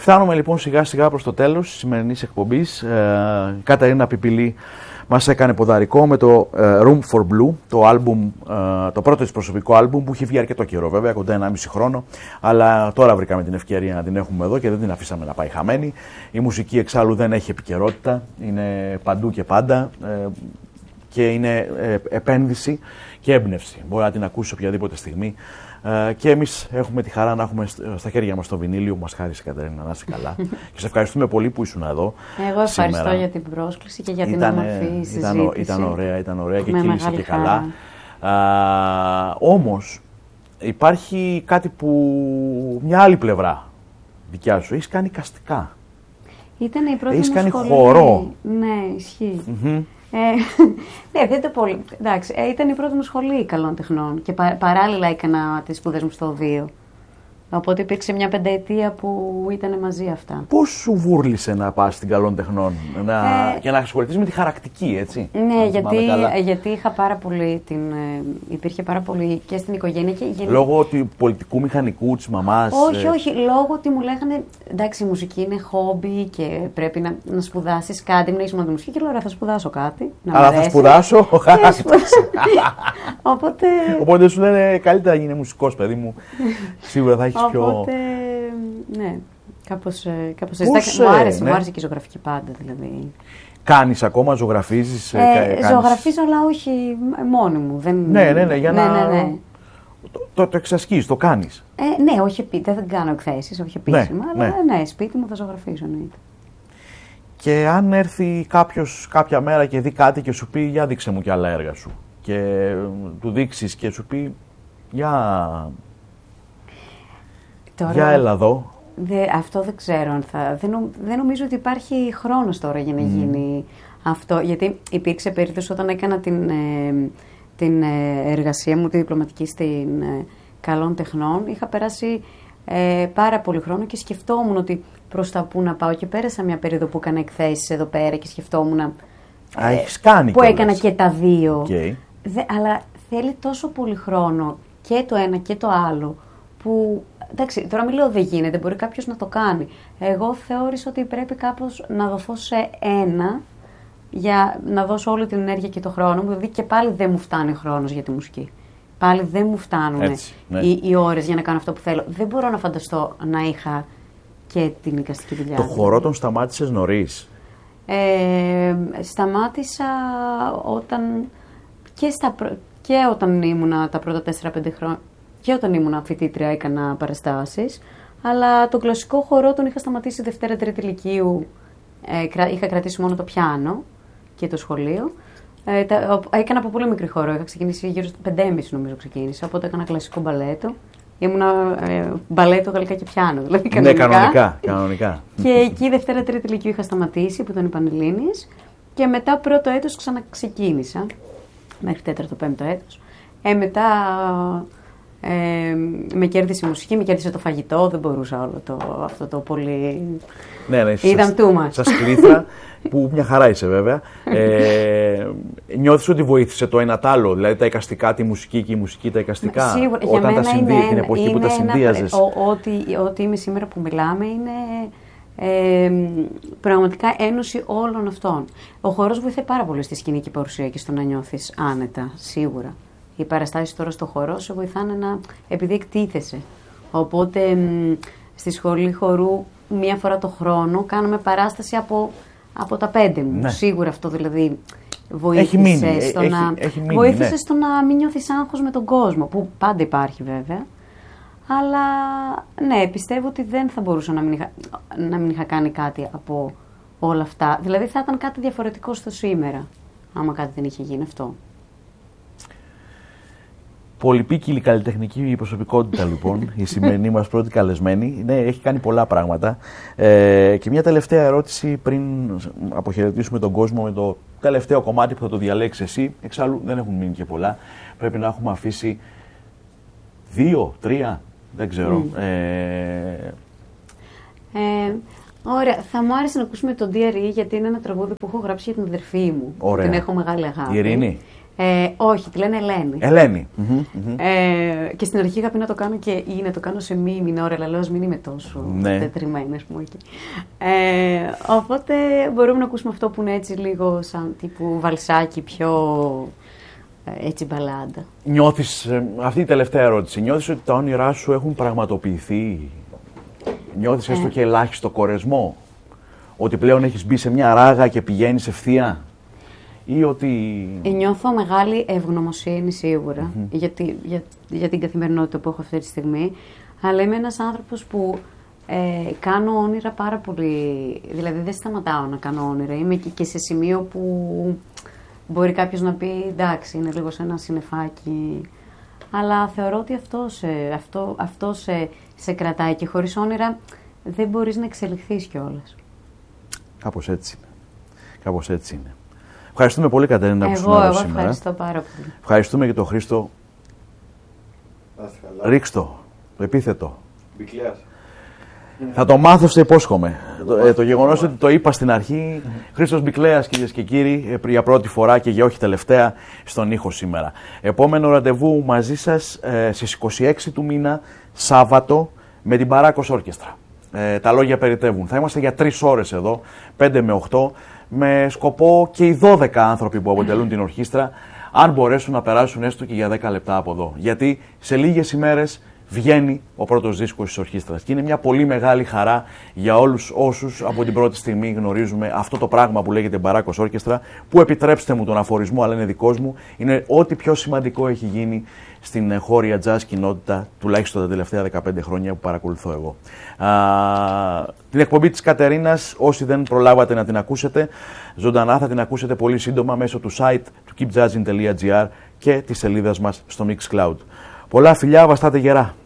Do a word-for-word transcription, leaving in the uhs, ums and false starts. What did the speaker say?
Φτάνουμε λοιπόν σιγά σιγά προς το τέλος της σημερινής εκπομπής. Ε, η Καταρίνα Πιπηλή μας έκανε ποδαρικό με το ε, Room for Blue, το, άλμπουμ, ε, το πρώτο της προσωπικό άλμπουμ που έχει βγει αρκετό καιρό βέβαια, κοντά ενάμιση χρόνο, αλλά τώρα βρήκαμε την ευκαιρία να την έχουμε εδώ και δεν την αφήσαμε να πάει χαμένη. Η μουσική εξάλλου δεν έχει επικαιρότητα, είναι παντού και πάντα ε, και είναι ε, επένδυση και έμπνευση. Μπορεί να την ακούσει οποιαδήποτε στιγμή. Και εμείς έχουμε τη χαρά να έχουμε στα χέρια μας το βινίλιο που μας χάρισε η Κατερίνα, να είσαι καλά. Και σε ευχαριστούμε πολύ που ήσουν εδώ. Εγώ ευχαριστώ σήμερα. για την πρόσκληση και για την ήταν, όμορφη συζήτηση. Ήταν, ήταν ωραία, ήταν ωραία και κύλησε και χαρά. καλά. Α, όμως υπάρχει κάτι που μια άλλη πλευρά δικιά σου. Έχεις κάνει καστικά. Ήταν η πρώτη Έχεις μου κάνει σχολή. χορό. Ναι, ισχύει. Mm-hmm. Ε, ναι, δεν το πολύ. Εντάξει, ε, ήταν η πρώτη μου σχολή καλών τεχνών και πα, παράλληλα έκανα τις σπουδές μου στο Οδείο. Οπότε υπήρξε μια πενταετία που ήταν μαζί αυτά. Πώς σου βούρλησε να πας στην καλών τεχνών να... Ε, και να ασχοληθείς με τη χαρακτική, έτσι? Ναι, γιατί, γιατί είχα πάρα πολύ την, ε, υπήρχε πάρα πολύ και στην οικογένεια και γενικά. Λόγω του πολιτικού μηχανικού της μαμάς. Όχι, όχι. Λόγω ότι μου λέγανε εντάξει, η μουσική είναι χόμπι και πρέπει να, να σπουδάσεις κάτι, να έχεις μόνο τη μουσική. Και λέω, ωραία, θα σπουδάσω κάτι. Να αλλά θα σπουδάσω. Οπότε... Οπότε σου λένε καλύτερα γίνει μουσικός, παιδί μου. Σίγουρα θα έχεις πιο. Οπότε, ναι, κάπως, κάπως έτσι. Μου άρεσε, ναι. Μου άρεσε και η ζωγραφική πάντα, δηλαδή. Κάνεις ακόμα, ζωγραφίζεις? Ε, κάνεις... Ζωγραφίζω, αλλά όχι μόνη μου. Δεν... Ναι, ναι, ναι, για ναι, να... ναι, ναι. Το, το, το εξασκείς, το κάνεις. Ε, ναι, όχι επίτηδα, δεν κάνω εκθέσεις, όχι επίσημα, ναι, αλλά ναι. ναι, σπίτι μου θα ζωγραφίζω, ναι. Και αν έρθει κάποιος κάποια μέρα και δει κάτι και σου πει, για δείξε μου κι άλλα έργα σου. Και του δείξεις και σου πει, για... Τώρα, για έλα εδώ. Δε, αυτό δεν ξέρω αν θα... Δεν, νο, δεν νομίζω ότι υπάρχει χρόνος τώρα για να mm. γίνει αυτό. Γιατί υπήρξε περίπτωση όταν έκανα την, ε, την ε, εργασία μου, τη διπλωματική στην ε, καλών τεχνών. Είχα περάσει ε, πάρα πολύ χρόνο και σκεφτόμουν ότι προς τα πού να πάω. Και πέρασα μια περίοδο που έκανα εκθέσεις εδώ πέρα και σκεφτόμουν... Ε, Α, έχεις κάνει που έκανα και τα δύο. Okay. Δε, αλλά θέλει τόσο πολύ χρόνο και το ένα και το άλλο που... Εντάξει, τώρα μην λέω δεν γίνεται, μπορεί κάποιος να το κάνει. Εγώ θεώρησα ότι πρέπει κάπως να δοθώ σε ένα για να δώσω όλη την ενέργεια και το χρόνο μου, δηλαδή και πάλι δεν μου φτάνει ο χρόνος για τη μουσική. Πάλι δεν μου φτάνουν Έτσι, ναι. οι, οι ώρες για να κάνω αυτό που θέλω. Δεν μπορώ να φανταστώ να είχα και την εικαστική δουλειά. Το χορό τον σταμάτησες νωρίς? Ε, σταμάτησα όταν και, στα, και όταν ήμουνα τα πρώτα τέσσερα πέντε χρόνια. Και όταν ήμουν φοιτήτρια έκανα παραστάσεις, αλλά τον κλασικό χορό τον είχα σταματήσει Δευτέρα Τρίτη Λυκείου. Ε, είχα κρατήσει μόνο το πιάνο και το σχολείο. Ε, τα, έκανα από πολύ μικρή χορό, είχα ξεκινήσει γύρω στο πεντέμισι νομίζω ξεκίνησα, οπότε έκανα κλασικό μπαλέτο. Ήμουνα ε, μπαλέτο, γαλλικά και πιάνο, δηλαδή κανονικά. Ναι, κανονικά, κανονικά. Και εκεί Δευτέρα Τρίτη Λυκείου είχα σταματήσει, που ήταν οι Πανελλήνιες, και μετά πρώτο έτος ξαναξεκίνησα, μέχρι τέταρτο πέμπτο έτος. Ε, μετά... Ε, με κέρδισε η μουσική, με κέρδισε το φαγητό, δεν μπορούσα όλο το, αυτό το πολύ... Ναι, ναι, ήταν too much. Σας κλήθρα, που μια χαρά είσαι βέβαια. Ε, νιώθεις ότι βοήθησε το ένα τ' άλλο, δηλαδή τα εικαστικά, τη μουσική και η μουσική τα εικαστικά? Σίγουρα, όταν για μένα τα συνδύ, είναι, την εποχή είναι που τα συνδύαζες? Ό,τι, ό,τι είμαι σήμερα που μιλάμε είναι ε, πραγματικά ένωση όλων αυτών. Ο χορός βοηθάει πάρα πολύ στη σκηνική παρουσία και στο να νιώθεις άνετα, σίγουρα. Οι παραστάσεις τώρα στο χορό σε βοηθάνε να, επειδή εκτίθεσαι. Οπότε μ, στη σχολή χορού μία φορά το χρόνο κάνουμε παράσταση από, από τα πέντε μου. Ναι. Σίγουρα αυτό δηλαδή βοήθησε, μείνει, στο, έχει, να, έχει μείνει, βοήθησε ναι. στο να μην νιώθεις άγχος με τον κόσμο, που πάντα υπάρχει βέβαια. Αλλά ναι, πιστεύω ότι δεν θα μπορούσα να μην είχα, να μην είχα κάνει κάτι από όλα αυτά. Δηλαδή θα ήταν κάτι διαφορετικό στο σήμερα, άμα κάτι δεν είχε γίνει αυτό. Πολυπίκυλη καλλιτεχνική προσωπικότητα λοιπόν, η σημερινή μας πρώτη καλεσμένη. Ναι, έχει κάνει πολλά πράγματα. Ε, και μια τελευταία ερώτηση πριν αποχαιρετήσουμε τον κόσμο με το τελευταίο κομμάτι που θα το διαλέξεις εσύ. Εξάλλου δεν έχουν μείνει και πολλά. Πρέπει να έχουμε αφήσει δύο, τρία, δεν ξέρω. Mm. Ε... Ε, ωραία, θα μου άρεσε να ακούσουμε το ντι αρ ι γιατί είναι ένα τραγούδι που έχω γράψει για την αδερφή μου. Ωραία. Την έχω μεγάλη αγάπη. Η Ειρήνη. Ε, όχι, τη λένε Ελένη. Ελένη. Mm-hmm, mm-hmm. Ε, και στην αρχή είχα πει να το κάνω και ή να το κάνω σε μη μινόρε, αλλά λέω μην είμαι τόσο ναι. τετριμένη, ας πούμε. Εκεί. Ε, οπότε μπορούμε να ακούσουμε αυτό που είναι έτσι λίγο σαν τύπου βαλσάκι, πιο έτσι μπαλάντα. Νιώθεις, αυτή η τελευταία ερώτηση, νιώθεις ότι τα όνειρά σου έχουν πραγματοποιηθεί? Νιώθεις έστω ε. και ελάχιστο κορεσμό? Ότι πλέον έχεις μπει σε μια ράγα και πηγαίνεις ευθεία? Ή ότι... Νιώθω μεγάλη ευγνωμοσύνη σίγουρα mm-hmm. για, τη, για, για την καθημερινότητα που έχω αυτή τη στιγμή. Αλλά είμαι ένας άνθρωπος που ε, κάνω όνειρα πάρα πολύ. Δηλαδή δεν σταματάω να κάνω όνειρα. Είμαι και, και σε σημείο που μπορεί κάποιος να πει εντάξει, είναι λίγο σε ένα συννεφάκι. Αλλά θεωρώ ότι αυτό, σε, αυτό, αυτό σε, σε κρατάει και χωρίς όνειρα δεν μπορείς να εξελιχθείς κιόλας. Κάπως έτσι είναι. Κάπως έτσι είναι. Ευχαριστούμε πολύ, Κατερίνα, που ήσουν εδώ σήμερα. Εγώ ευχαριστώ πάρα πολύ. Ευχαριστούμε και τον Χρήστο. Ρίξτο, το επίθετο. Μπικλέας. Θα το μάθω, σε υπόσχομαι. Το, ε, το γεγονός ότι το είπα στην αρχή. Χρήστος Μπικλέας, κυρίες και κύριοι, για πρώτη φορά και για όχι τελευταία στον ήχο σήμερα. Επόμενο ραντεβού μαζί σας ε, στις είκοσι έξι του μήνα, Σάββατο, με την Μπαράκος Όρκεστρα. Ε, τα λόγια περιτεύουν. Θα είμαστε για τρεις ώρες εδώ, πέντε με οκτώ, με σκοπό και οι δώδεκα άνθρωποι που αποτελούν την ορχήστρα, αν μπορέσουν να περάσουν έστω και για δέκα λεπτά από εδώ. Γιατί σε λίγες ημέρες βγαίνει ο πρώτος δίσκος της ορχήστρας. Και είναι μια πολύ μεγάλη χαρά για όλους όσους από την πρώτη στιγμή γνωρίζουμε αυτό το πράγμα που λέγεται Μπαράκος Όρκεστρα, που, επιτρέψτε μου τον αφορισμό, αλλά είναι δικός μου, είναι ό,τι πιο σημαντικό έχει γίνει στην χώρια jazz κοινότητα, τουλάχιστον τα τελευταία δεκαπέντε χρόνια που παρακολουθώ εγώ. Α, την εκπομπή της Κατερίνας, όσοι δεν προλάβατε να την ακούσετε, ζωντανά θα την ακούσετε πολύ σύντομα μέσω του site του keep jazzin τελεία gr και της σελίδας μας στο Mixcloud. Πολλά φιλιά, βαστάτε γερά.